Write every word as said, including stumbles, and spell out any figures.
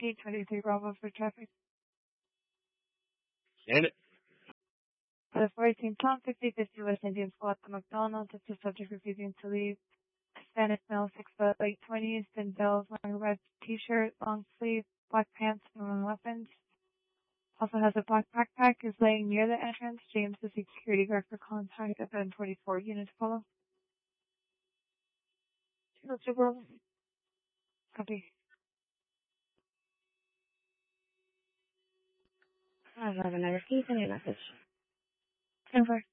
fifteen twenty-three Bravo for traffic. And it. The fourteen Tom fifty fifty West Indian Squad to McDonald's. It's a subject refusing to leave. Hispanic male, six foot, late twenties, thin build, wearing a red t-shirt, long sleeve, black pants, and weapons. Also has a black backpack, is laying near the entrance. James is the security guard for contact at N twenty-four unit follow. Mister Bro. Copy. I have another key, send me a message. ten four.